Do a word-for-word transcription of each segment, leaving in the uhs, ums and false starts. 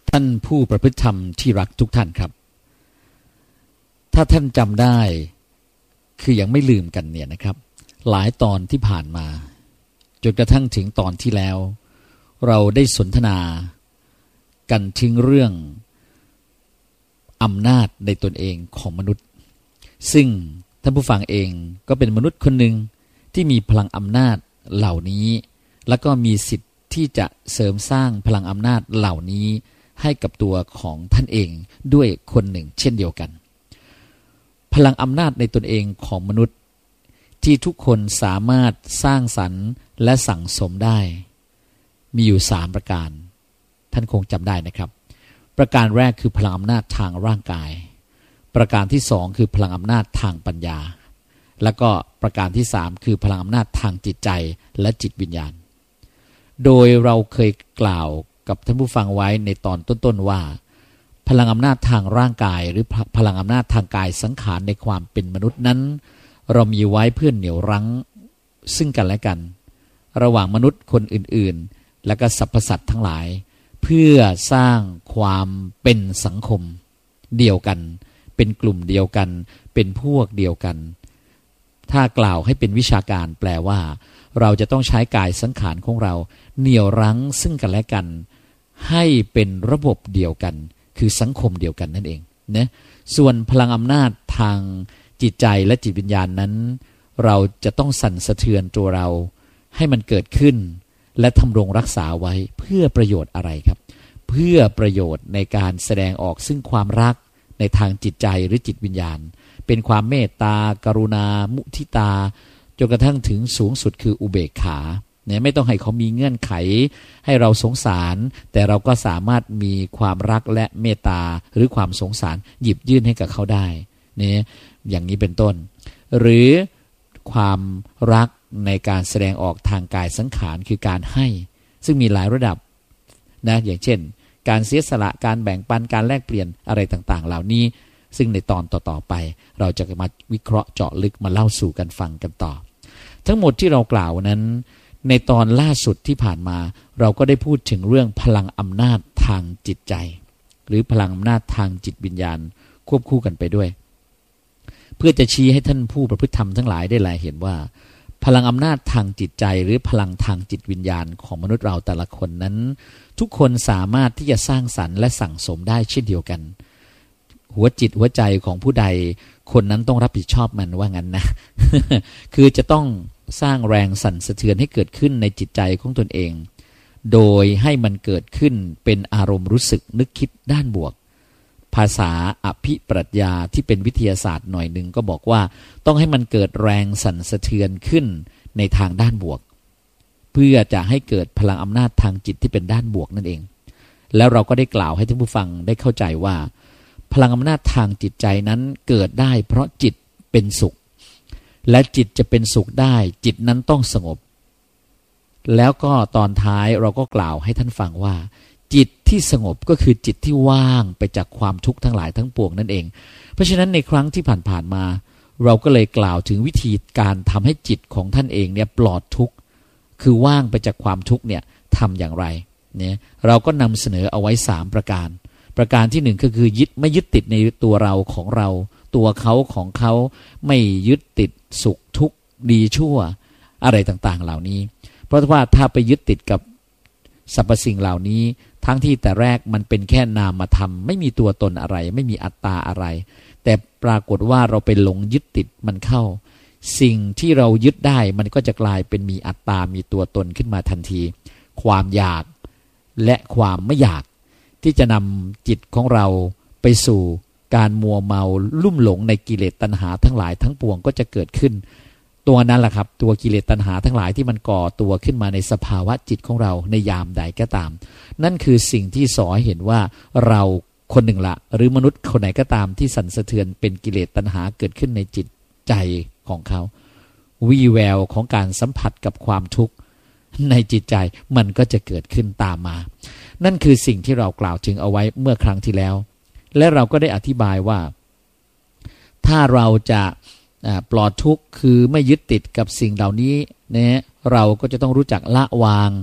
ท่านผู้ประพฤติธรรมที่รักทุกท่านครับถ้าท่านจำได้คือยังไม่ลืมกันเนี่ยนะครับหลายตอนที่ผ่านมาจนกระทั่งถึงตอนที่แล้วเราได้สนทนากันถึงเรื่องอำนาจในตนเองของมนุษย์ซึ่งท่านผู้ฟังเองก็เป็นมนุษย์คนหนึ่งที่มีพลังอำนาจเหล่านี้แล้วก็มีสิทธิ์ที่จะเสริมสร้างพลังอำนาจเหล่านี้ให้กับตัวของท่านเองด้วยคนหนึ่งเช่นเดียวกันพลังอำนาจในตนเองของมนุษย์ที่ทุกคนสามารถสร้างสรรค์และสั่งสมได้มีอยู่สามประการท่านคงจำได้นะครับประการแรกคือพลังอำนาจทางร่างกายประการที่สองคือพลังอำนาจทางปัญญาแล้วก็ประการที่สามคือพลังอำนาจทางจิตใจและจิตวิญญาณโดยเราเคยกล่าวกับท่านผู้ฟังไว้ในตอนต้นๆว่าพลังอำนาจทางร่างกายหรือพลังอำนาจทางกายสังขารในความเป็นมนุษย์นั้นเรามีไว้เพื่อเหนี่ยวรั้งซึ่งกันและกันระหว่างมนุษย์คนอื่นๆและก็สรรพสัตว์ทั้งหลายเพื่อสร้างความเป็นสังคมเดียวกันเป็นกลุ่มเดียวกันเป็นพวกเดียวกันถ้ากล่าวให้เป็นวิชาการแปลว่าเราจะต้องใช้กายสังขารของเราเหนี่ยวรั้งซึ่งกันและกันให้เป็นระบบเดียวกันคือสังคมเดียวกันนั่นเองนะส่วนพลังอำนาจทางจิตใจและจิตวิญญาณนั้นเราจะต้องสั่นสะเทือนตัวเราให้มันเกิดขึ้นและทำรงรักษาไว้เพื่อประโยชน์อะไรครับเพื่อประโยชน์ในการแสดงออกซึ่งความรักในทางจิตใจหรือจิตวิญญาณเป็นความเมตตากรุณามุทิตาจนกระทั่งถึงสูงสุดคืออุเบกขาเนี่ยไม่ต้องให้เขามีเงื่อนไขให้เราสงสารแต่เราก็สามารถมีความรักและเมตตาหรือความสงสารหยิบยื่นให้กับเขาได้เนี่ยอย่างนี้เป็นต้นหรือความรักในการแสดงออกทางกายสังขารคือการให้ซึ่งมีหลายระดับนะอย่างเช่นการเสียสละการแบ่งปันการแลกเปลี่ยนอะไรต่างๆเหล่านี้ซึ่งในตอนต่อๆไปเราจะมาวิเคราะห์เจาะลึกมาเล่าสู่กันฟังกันต่อทั้งหมดที่เรากล่าวนั้นในตอนล่าสุดที่ผ่านมาเราก็ได้พูดถึงเรื่องพลังอำนาจทางจิตใจหรือพลังอำนาจทางจิตวิญญาณควบคู่กันไปด้วยเพื่อจะชี้ให้ท่านผู้ประพฤติธรรมทั้งหลายได้แลเห็นว่าพลังอำนาจทางจิตใจหรือพลังทางจิตวิญญาณของมนุษย์เราแต่ละคนนั้นทุกคนสามารถที่จะสร้างสรรค์และสั่งสมได้เช่นเดียวกันหัวจิตหัวใจของผู้ใดคนนั้นต้องรับผิดชอบมันว่างั้นนะ คือจะต้องสร้างแรงสั่นสะเทือนให้เกิดขึ้นในจิตใจของตนเองโดยให้มันเกิดขึ้นเป็นอารมณ์รู้สึกนึกคิดด้านบวกภาษาอภิปรัชญาที่เป็นวิทยาศาสตร์หน่อยหนึ่งก็บอกว่าต้องให้มันเกิดแรงสั่นสะเทือนขึ้นในทางด้านบวกเพื่อจะให้เกิดพลังอำนาจทางจิตที่เป็นด้านบวกนั่นเองแล้วเราก็ได้กล่าวให้ท่านผู้ฟังได้เข้าใจว่าพลังอำนาจทางจิตใจนั้นเกิดได้เพราะจิตเป็นสุขและจิตจะเป็นสุขได้จิตนั้นต้องสงบแล้วก็ตอนท้ายเราก็กล่าวให้ท่านฟังว่าจิตที่สงบก็คือจิตที่ว่างไปจากความทุกข์ทั้งหลายทั้งปวงนั่นเองเพราะฉะนั้นในครั้งที่ผ่านๆมาเราก็เลยกล่าวถึงวิธีการทำให้จิตของท่านเองเนี่ยปลอดทุกข์คือว่างไปจากความทุกข์เนี่ยทำอย่างไรเนี่ยเราก็นำเสนอเอาไว้สามประการประการที่หนึ่งก็คือยึดไม่ยึดติดในตัวเราของเราตัวเขาของเขาไม่ยึดติดสุขทุกข์ดีชั่วอะไรต่างๆเหล่านี้เพราะว่าถ้าไปยึดติดกับสรรพสิ่งเหล่านี้ทั้งที่แต่แรกมันเป็นแค่นามธรรมไม่มีตัวตนอะไรไม่มีอัตตาอะไรแต่ปรากฏว่าเราไปหลงยึดติดมันเข้าสิ่งที่เรายึดได้มันก็จะกลายเป็นมีอัตตามีตัวตนขึ้นมาทันทีความอยากและความไม่อยากที่จะนำจิตของเราไปสู่การมัวเมาลุ่มหลงในกิเลสตัณหาทั้งหลายทั้งปวงก็จะเกิดขึ้นตัวนั้นแหละครับตัวกิเลสตัณหาทั้งหลายที่มันก่อตัวขึ้นมาในสภาวะจิตของเราในยามใดก็ตามนั่นคือสิ่งที่สอนให้เห็นว่าเราคนหนึ่งละหรือมนุษย์คนไหนก็ตามที่สั่นสะเทือนเป็นกิเลสตัณหาเกิดขึ้นในจิตใจของเขาวี่แววของการสัมผัสกับความทุกข์ในจิตใจมันก็จะเกิดขึ้นตามมานั่นคือสิ่งที่เรากล่าวถึงเอาไว้เมื่อครั้งที่แล้วและเราก็ได้อธิบายว่าถ้าเราจะปลอดทุกข์คือไม่ยึดติดกับสิ่งเหล่านี้นะเราก็จะต้องรู้จักละวาง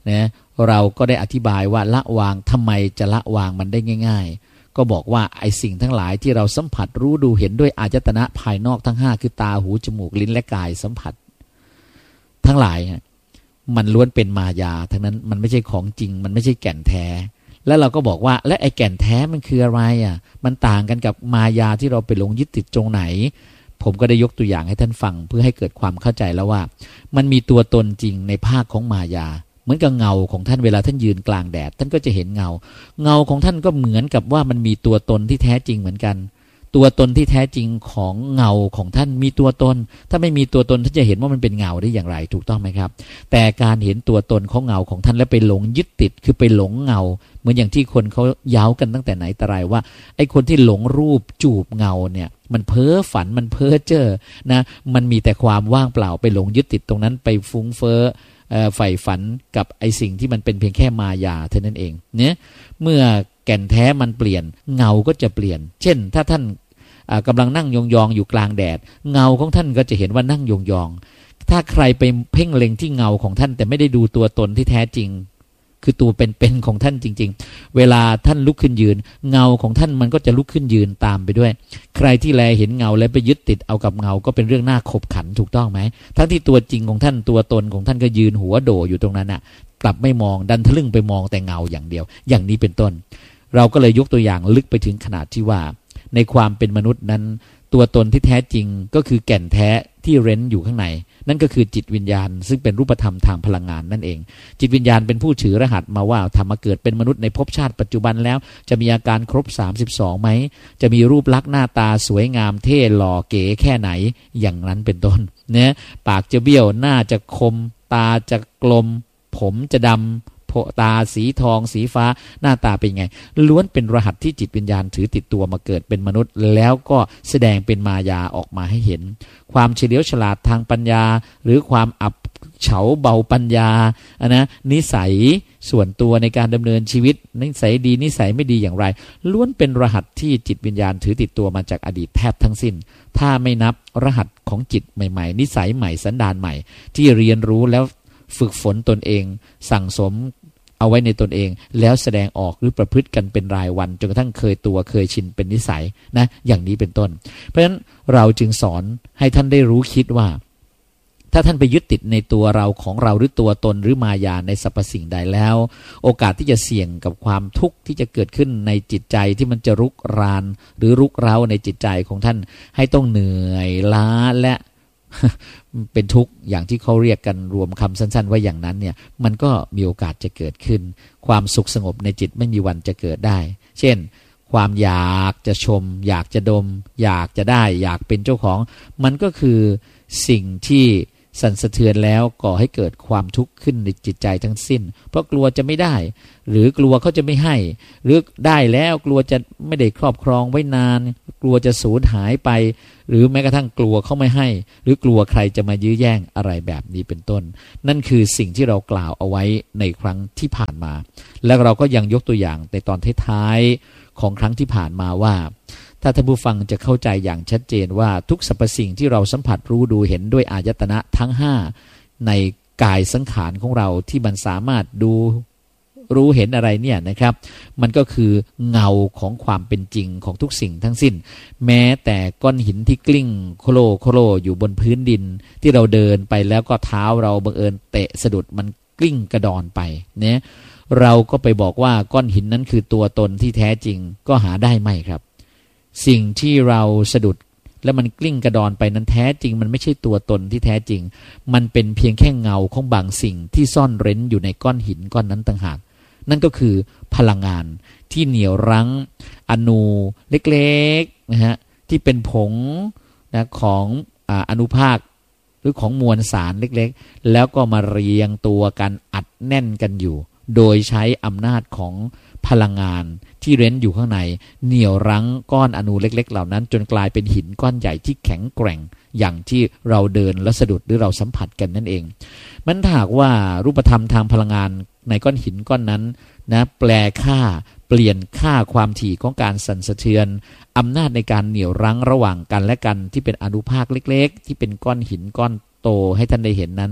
นะเราก็ได้อธิบายว่าละวางทำไมจะละวางมันได้ง่ายๆก็บอกว่าไอ้สิ่งทั้งหลายที่เราสัมผัสรู้ดูเห็นด้วยอายตนะภายนอกทั้งห้าคือตาหูจมูกลิ้นและกายสัมผัสทั้งหลายมันล้วนเป็นมายาทั้งนั้นมันไม่ใช่ของจริงมันไม่ใช่แก่นแท้แล้วเราก็บอกว่าและไอ้แก่นแท้มันคืออะไรอ่ะมันต่างกันกับมายาที่เราไปหลงยึดติดตรงไหนผมก็ได้ยกตัวอย่างให้ท่านฟังเพื่อให้เกิดความเข้าใจแล้วว่ามันมีตัวตนจริงในภาคของมายาเหมือนกับเงาของท่านเวลาท่านยืนกลางแดดท่านก็จะเห็นเงาเงาของท่านก็เหมือนกับว่ามันมีตัวตนที่แท้จริงเหมือนกันตัวตนที่แท้จริงของเงาของท่านมีตัวตนถ้าไม่มีตัวตนท่านจะเห็นว่ามันเป็นเงาได้อย่างไรถูกต้องไหมครับแต่การเห็นตัวตนของเงาของท่านแล้วไปหลงยึดติดคือไปหลงเงาเหมือนอย่างที่คนเขาย้าวกันตั้งแต่ไหนแต่ไรว่าไอ้คนที่หลงรูปจูบเงาเนี่ยมันเพ้อฝันมันเพ้อเจ้อนะมันมีแต่ความว่างเปล่าไปหลงยึดติดตรงนั้นไปฟุ้งเฟ้อใฝ่ฝันกับไอ้สิ่งที่มันเป็นเพียงแค่มายาเท่านั้นเองเนี่ยเมื่อแก่นแท้มันเปลี่ยนเงาก็จะเปลี่ยนเช่นถ้าท่านกำลังนั่งยองๆอยู่กลางแดดเงาของท่านก็จะเห็นว่านั่งยองๆถ้าใครไปเพ่งเล็งที่เงาของท่านแต่ไม่ได้ดูตัวตนที่แท้จริงคือตัวเป็นๆของท่านจริงๆเวลาท่านลุกขึ้นยืนเงาของท่านมันก็จะลุกขึ้นยืนตามไปด้วยใครที่แลเห็นเงาแล้วไปยึดติดเอากับเงาก็เป็นเรื่องน่าขบขันถูกต้องไหมทั้งที่ตัวจริงของท่านตัวตนของท่านก็ยืนหัวโดอยู่ตรงนั้นน่ะกลับไม่มองดันทะลึ่งไปมองแต่เงาอย่างเดียวอย่างนี้เป็นต้นเราก็เลยยกตัวอย่างลึกไปถึงขนาดที่ว่าในความเป็นมนุษย์นั้นตัวตนที่แท้จริงก็คือแก่นแท้ที่เร้นอยู่ข้างในนั่นก็คือจิตวิญญาณซึ่งเป็นรูปธรรมทางพลังงานนั่นเองจิตวิญญาณเป็นผู้ถือรหัสมาว่าทำมาเกิดเป็นมนุษย์ในภพชาติปัจจุบันแล้วจะมีอาการครบสามสิบสองไหมจะมีรูปลักษณ์หน้าตาสวยงามเท่หล่อเก๋แค่ไหนอย่างนั้นเป็นต้นเนี่ยปากจะเบี้ยวหน้าจะคมตาจะกลมผมจะดำตาสีทองสีฟ้าหน้าตาเป็นไงล้วนเป็นรหัสที่จิตวิญญาณถือติดตัวมาเกิดเป็นมนุษย์แล้วก็แสดงเป็นมายาออกมาให้เห็นความเฉลียวฉลาดทางปัญญาหรือความอับเฉาเบาปัญญาอะนะนิสัยส่วนตัวในการดำเนินชีวิตนิสัยดีนิสัยไม่ดีอย่างไรล้วนเป็นรหัสที่จิตวิญญาณถือติดตัวมาจากอดีตแทบทั้งสิ้นถ้าไม่นับรหัสของจิตใหม่ๆนิสัยใหม่สันดานใหม่ที่เรียนรู้แล้วฝึกฝนตนเองสั่งสมเอาไว้ในตนเองแล้วแสดงออกหรือประพฤติกันเป็นรายวันจนกระทั่งเคยตัวเคยชินเป็นนิสัยนะอย่างนี้เป็นต้นเพราะฉะนั้นเราจึงสอนให้ท่านได้รู้คิดว่าถ้าท่านไปยึดติดในตัวเราของเราหรือตัวตนหรือมายาในสรรพสิ่งใดแล้วโอกาสที่จะเสี่ยงกับความทุกข์ที่จะเกิดขึ้นในจิตใจที่มันจะรุกรานหรือรุกเร้าในจิตใจของท่านให้ต้องเหนื่อยล้าและเป็นทุกข์อย่างที่เขาเรียกกันรวมคำสั้นๆว่าอย่างนั้นเนี่ยมันก็มีโอกาสจะเกิดขึ้นความสุขสงบในจิตไม่มีวันจะเกิดได้เช่นความอยากจะชมอยากจะดมอยากจะได้อยากเป็นเจ้าของมันก็คือสิ่งที่สั่นสะเทือนแล้วก่อให้เกิดความทุกข์ขึ้นในจิตใจทั้งสิ้นเพราะกลัวจะไม่ได้หรือกลัวเขาจะไม่ให้หรือได้แล้วกลัวจะไม่ได้ครอบครองไว้นานกลัวจะสูญหายไปหรือแม้กระทั่งกลัวเขาไม่ให้หรือกลัวใครจะมายื้อแย่งอะไรแบบนี้เป็นต้นนั่นคือสิ่งที่เรากล่าวเอาไว้ในครั้งที่ผ่านมาแล้วเราก็ยังยกตัวอย่างในตอนท้ายๆของครั้งที่ผ่านมาว่าถ้าท่านผู้ฟังจะเข้าใจอย่างชัดเจนว่าทุกสรรพสิ่งที่เราสัมผัสรู้ดูเห็นด้วยอายตนะทั้งห้าในกายสังขารของเราที่มันสามารถดูรู้เห็นอะไรเนี่ยนะครับมันก็คือเงาของความเป็นจริงของทุกสิ่งทั้งสิ้นแม้แต่ก้อนหินที่กลิ้งโคโลโคโลอยู่บนพื้นดินที่เราเดินไปแล้วก็เท้าเราบังเอิญเตะสะดุดมันกลิ้งกระดอนไปเนี่ยเราก็ไปบอกว่าก้อนหินนั้นคือตัวตนที่แท้จริงก็หาได้ไหมครับสิ่งที่เราสะดุดแล้วมันกลิ้งกระดอนไปนั้นแท้จริงมันไม่ใช่ตัวตนที่แท้จริงมันเป็นเพียงแค่เงาของบางสิ่งที่ซ่อนเร้นอยู่ในก้อนหินก้อนนั้นต่างหากนั่นก็คือพลังงานที่เหนี่ยวรั้งอนูเล็กๆนะฮะที่เป็นผงนะของอ่าอนุภาคหรือของมวลสารเล็กๆแล้วก็มาเรียงตัวกันอัดแน่นกันอยู่โดยใช้อำนาจของพลังงานที่เร้นอยู่ข้างในเหนี่ยวรั้งก้อนอนูเล็กๆเหล่านั้นจนกลายเป็นหินก้อนใหญ่ที่แข็งแกร่งอย่างที่เราเดินและสะดุดหรือเราสัมผัสกันนั่นเองมันถ้าหากว่ารูปธรรมทางพลังงานในก้อนหินก้อนนั้นนะแปลค่าเปลี่ยนค่าความถี่ของการสั่นสะเทือนอำนาจในการเหนี่ยวรั้งระหว่างกันและกันที่เป็นอนุภาคเล็กๆที่เป็นก้อนหินก้อนโตให้ท่านได้เห็นนั้น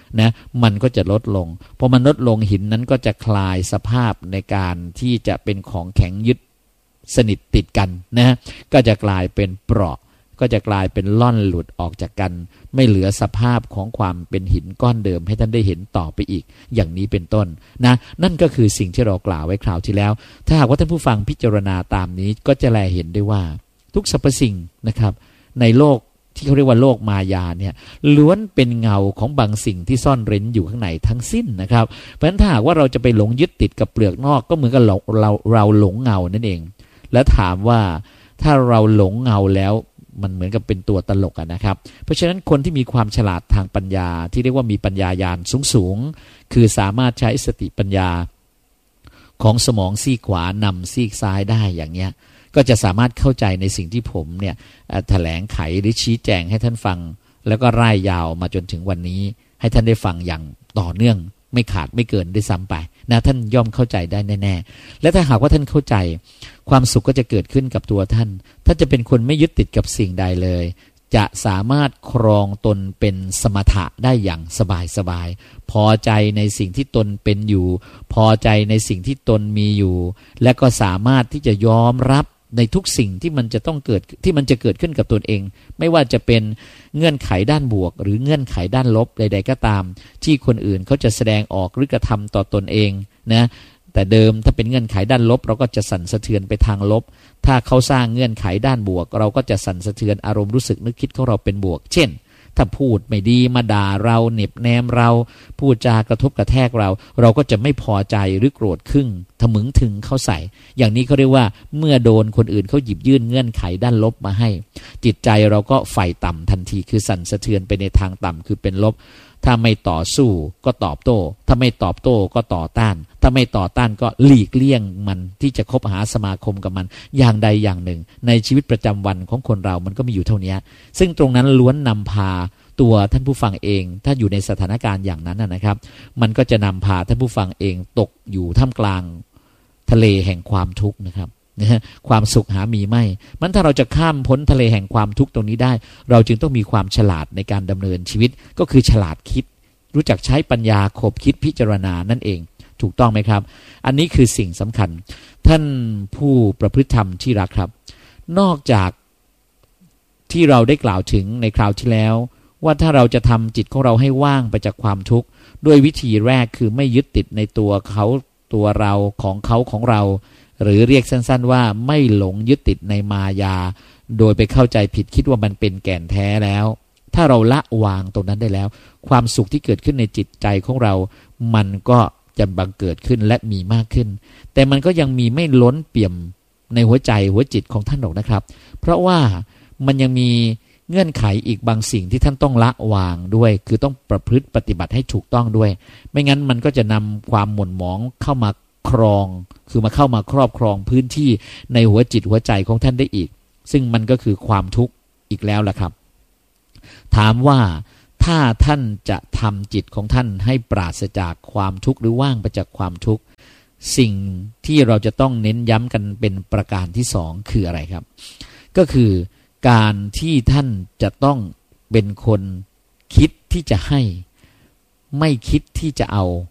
นะมันก็จะลดลงพอมันลดลงหินนั้นก็จะคลายสภาพในการที่จะเป็นของแข็งยึดสนิทติดกันนะก็จะกลายเป็นเปราะก็จะกลายเป็นล่อนหลุดออกจากกันไม่เหลือสภาพของความเป็นหินก้อนเดิมให้ท่านได้เห็นต่อไปอีกอย่างนี้เป็นต้นนะนั่นก็คือสิ่งที่เรากล่าวไว้คราวที่แล้วถ้าหากว่าท่านผู้ฟังพิจารณาตามนี้ก็จะแลเห็นได้ว่าทุกสรรพสิ่งนะครับในโลกที่เขาเรียกว่าโลกมายาเนี่ยล้วนเป็นเงาของบางสิ่งที่ซ่อนเร้นอยู่ข้างในทั้งสิ้นนะครับเพราะฉะนั้นถ้าหากว่าเราจะไปหลงยึดติดกับเปลือกนอกก็เหมือนกับเราเราเราหลงเงานั่นเองแล้วถามว่าถ้าเราหลงเงาแล้วมันเหมือนกับเป็นตัวตลกอะนะครับเพราะฉะนั้นคนที่มีความฉลาดทางปัญญาที่เรียกว่ามีปัญญาญาณสูงๆคือสามารถใช้สติปัญญาของสมองซีกขวานำซีกซ้ายได้อย่างเงี้ยก็จะสามารถเข้าใจในสิ่งที่ผมเนี่ยแถลงไขหรือชี้แจงให้ท่านฟังแล้วก็ร่ายยาวมาจนถึงวันนี้ให้ท่านได้ฟังอย่างต่อเนื่องไม่ขาดไม่เกินได้ซ้ำไปนะท่านย่อมเข้าใจได้แน่ๆและถ้าหากว่าท่านเข้าใจความสุขก็จะเกิดขึ้นกับตัวท่านท่านจะเป็นคนไม่ยึดติดกับสิ่งใดเลยจะสามารถครองตนเป็นสมถะได้อย่างสบายๆพอใจในสิ่งที่ตนเป็นอยู่พอใจในสิ่งที่ตนมีอยู่และก็สามารถที่จะยอมรับในทุกสิ่งที่มันจะต้องเกิดที่มันจะเกิดขึ้นกับตนเองไม่ว่าจะเป็นเงื่อนไขด้านบวกหรือเงื่อนไขด้านลบใดๆก็ตามที่คนอื่นเขาจะแสดงออกหรือกระทำต่อตนเองนะแต่เดิมถ้าเป็นเงื่อนไขด้านลบเราก็จะสั่นสะเทือนไปทางลบถ้าเขาสร้างเงื่อนไขด้านบวกเราก็จะสั่นสะเทือนอารมณ์รู้สึกนึกคิดของเราเป็นบวกเช่นถ้าพูดไม่ดีมาด่าเราเหน็บแนมเราพูดจากระทบกระแทกเราเราก็จะไม่พอใจหรือโกรธขึ้นทะมึงถึงเข้าใส่อย่างนี้เขาเรียกว่าเมื่อโดนคนอื่นเขาหยิบยื่นเงื่อนไขด้านลบมาให้จิตใจเราก็ไฟต่ำทันทีคือสั่นสะเทือนไปในทางต่ำคือเป็นลบถ้าไม่ต่อสู้ก็ตอบโต้ถ้าไม่ตอบโต้ก็ต่อต้านถ้าไม่ต่อต้านก็หลีกเลี่ยงมันที่จะคบหาสมาคมกับมันอย่างใดอย่างหนึ่งในชีวิตประจำวันของคนเรามันก็มีอยู่เท่านี้ซึ่งตรงนั้นล้วนนำพาตัวท่านผู้ฟังเองถ้าอยู่ในสถานการณ์อย่างนั้นนะครับมันก็จะนำพาท่านผู้ฟังเองตกอยู่ท่ามกลางทะเลแห่งความทุกข์นะครับนะความสุขหามีไม่มันถ้าเราจะข้ามพ้นทะเลแห่งความทุกข์ตรงนี้ได้เราจึงต้องมีความฉลาดในการดำเนินชีวิตก็คือฉลาดคิดรู้จักใช้ปัญญาขบคิดพิจารณานั่นเองถูกต้องไหมครับอันนี้คือสิ่งสำคัญท่านผู้ประพฤติธรรมที่รักครับนอกจากที่เราได้กล่าวถึงในคราวที่แล้วว่าถ้าเราจะทำจิตของเราให้ว่างไปจากความทุกข์ด้วยวิธีแรกคือไม่ยึดติดในตัวเขาตัวเราของเขาของเราหรือเรียกสั้นๆว่าไม่หลงยึดติดในมายาโดยไปเข้าใจผิดคิดว่ามันเป็นแก่นแท้แล้วถ้าเราละวางตรงนั้นได้แล้วความสุขที่เกิดขึ้นในจิตใจของเรามันก็จะบังเกิดขึ้นและมีมากขึ้นแต่มันก็ยังมีไม่ล้นเปี่ยมในหัวใจหัวจิตของท่านหรอกนะครับเพราะว่ามันยังมีเงื่อนไขอีกบางสิ่งที่ท่านต้องละวางด้วยคือต้องประพฤติปฏิบัติให้ถูกต้องด้วยไม่งั้นมันก็จะนำความหม่นหมองเข้ามาครองคือมาเข้ามาครอบครองพื้นที่ในหัวจิตหัวใจของท่านได้อีกซึ่งมันก็คือความทุกข์อีกแล้วล่ะครับถามว่าถ้าท่านจะทำจิตของท่านให้ปราศจากความทุกข์หรือว่างไปจากความทุกข์สิ่งที่เราจะต้องเน้นย้ำกันเป็นประการที่สองคืออะไรครับก็คือการที่ท่านจะต้องเป็นคนคิดที่จะให้ไม่คิดที่จะเอา